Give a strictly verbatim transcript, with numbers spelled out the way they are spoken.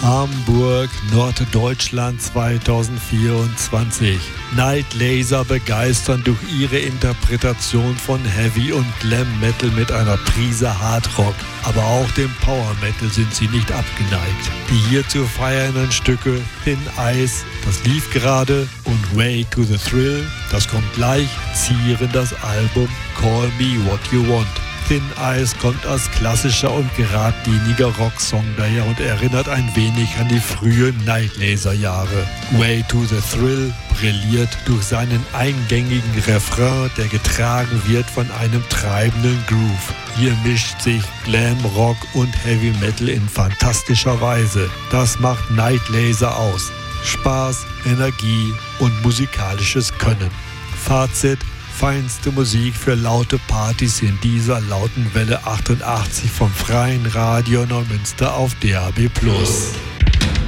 Hamburg, Norddeutschland zweitausendvierundzwanzig. Night Laser begeistern durch ihre Interpretation von Heavy und Glam Metal mit einer Prise Hard Rock. Aber auch dem Power Metal sind sie nicht abgeneigt. Die hier zu feiernden Stücke Thin Ice, das lief gerade, und Way to the Thrill, das kommt gleich, zieren das Album Call Me What You Want. Thin Ice kommt als klassischer und geradliniger Rocksong daher und erinnert ein wenig an die frühen Night Laser Jahre. Way to the Thrill brilliert durch seinen eingängigen Refrain, der getragen wird von einem treibenden Groove. Hier mischt sich Glam, Rock und Heavy Metal in fantastischer Weise. Das macht Night Laser aus. Spaß, Energie und musikalisches Können. Fazit: feinste Musik für laute Partys in dieser lauten Welle achtundachtzig vom Freien Radio Neumünster auf D A B plus.